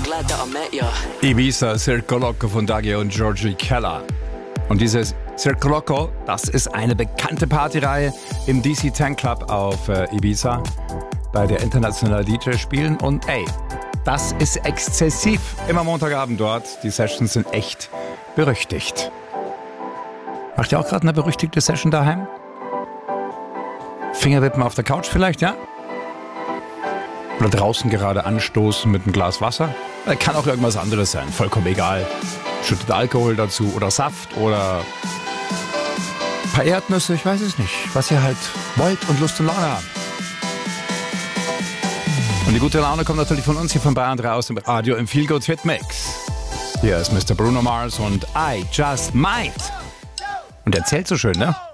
Ibiza, Circo Loco von Dagi und Georgie Keller. Und dieses Circo Loco, das ist eine bekannte Partyreihe im DC-10 Club auf Ibiza, bei der internationale DJ spielen. Und ey, das ist exzessiv. Immer Montagabend dort. Die Sessions sind echt berüchtigt. Macht ihr auch gerade eine berüchtigte Session daheim? Fingerwippen auf der Couch vielleicht, ja? Oder draußen gerade anstoßen mit einem Glas Wasser? Kann auch irgendwas anderes sein, vollkommen egal. Schüttet Alkohol dazu oder Saft oder ein paar Erdnüsse, ich weiß es nicht. Was ihr halt wollt und Lust und Laune habt. Und die gute Laune kommt natürlich von uns hier von Bayern 3 aus dem Radio im Feel Good Hit Mix. Hier ist Mr. Bruno Mars und I Just Might. Und er zählt so schön, ne?